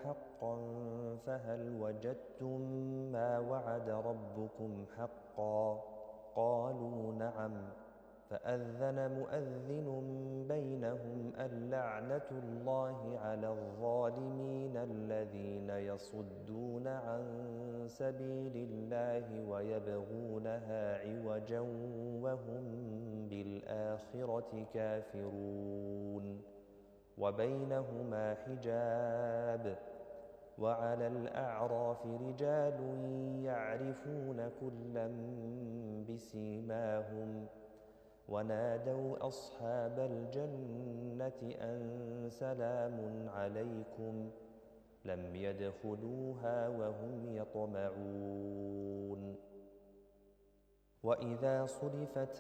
حقا فهل وجدتم ما وعد ربكم حقا؟ قالوا نعم. فأذن مؤذن بينهم اللعنة الله على الظالمين الذين يصدون عن سبيل الله ويبغونها عوجا وهم بالآخرة كافرون. وبينهما حجاب. وعلى الأعراف رجال يعرفون كلا بسيماهم ونادوا أصحاب الجنة أن سلام عليكم لم يدخلوها وهم يطمعون. وإذا صرفت